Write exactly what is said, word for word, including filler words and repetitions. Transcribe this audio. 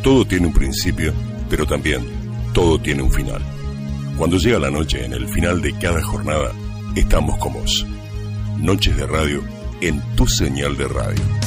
Todo tiene un principio, pero también todo tiene un final. Cuando llega la noche, en el final de cada jornada, estamos con vos. Noches de radio en tu señal de radio.